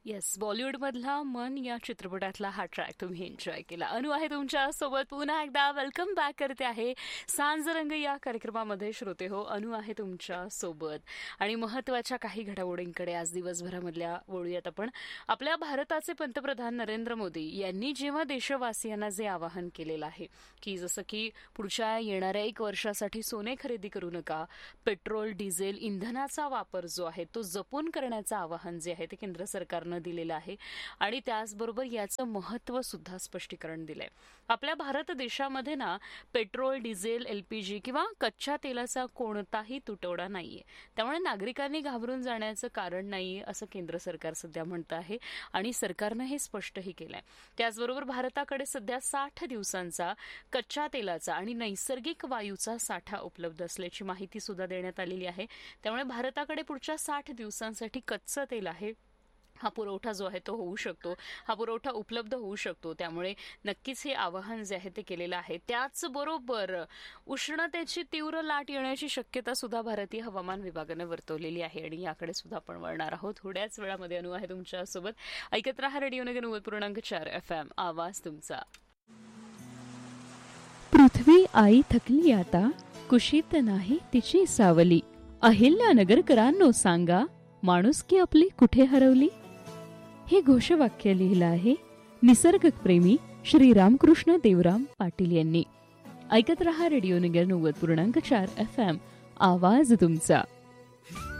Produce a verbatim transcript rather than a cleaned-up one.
Yes, बॉलिवूडमधला मन या चित्रपटातला हा ट्रॅक तुम्ही एन्जॉय केला. अनु आहे तुमच्या सोबत पुन्हा एकदा. वेलकम बॅक करते आहे सांज रंग या कार्यक्रमामध्ये. श्रोते हो, अनु आहे तुमच्या सोबत आणि महत्वाच्या काही घडामोडींकडे आज दिवसभरामधल्या वळूयात आपण. आपल्या भारताचे पंतप्रधान नरेंद्र मोदी यांनी जेव्हा देशवासियांना जे आवाहन केलेलं आहे की जसं की पुढच्या येणाऱ्या एक वर्षासाठी सोने खरेदी करू नका, पेट्रोल डिझेल इंधनाचा वापर जो आहे तो जपून करण्याचं आवाहन जे आहे ते केंद्र सरकारनं दिलेलं आहे आणि त्याचबरोबर याचं महत्व सुद्धा स्पष्टीकरण दिलंय. आपल्या भारत देशामध्ये ना पेट्रोल डिझेल एलपीजी किंवा कच्च्या तेलाचा कोणताही तुटवडा नाहीये, त्यामुळे नागरिकांनी घाबरून जाण्याचं कारण नाहीये असं केंद्र सरकार सध्या म्हणतं आहे आणि सरकारनं हे स्पष्टही केलंय. त्याचबरोबर भारताकडे सध्या साठ दिवसांचा कच्च्या तेलाचा आणि नैसर्गिक वायूचा साठा उपलब्ध असल्याची माहिती सुद्धा देण्यात आलेली आहे. त्यामुळे भारताकडे पुढच्या साठ दिवसांसाठी कच्चं तेल आहे, हा पुरवठा जो आहे तो होऊ शकतो, हा पुरवठा उपलब्ध होऊ शकतो. त्यामुळे नक्कीच हे आवाहन जे आहे ते केलेलं आहे. त्याचबरोबर उष्णतेची तीव्र लाट येण्याची शक्यता सुद्धा भारतीय हवामान विभागाने वर्तवलेली आहे आणि याकडे सुद्धा आपण वळणार आहोत थोड्याच वेळामध्ये. अनु आहे तुमच्यासोबत. ऐकत रहा रेडिओ नगर नव्वद पूर्णांक चार एफ एम, आवाज तुमचा. पृथ्वी आई थकली आता, कुशीत नाही तिची सावली. अहिल्यानगरकरांनो सांगा, माणुसकी आपली कुठे हरवली. हे घोषवाक्य लिहिलं आहे निसर्गप्रेमी श्री रामकृष्ण देवराम पाटील यांनी. ऐकत रहा रेडिओ नगर नव्वद पूर्णांक चार एफ एम, आवाज तुमचा.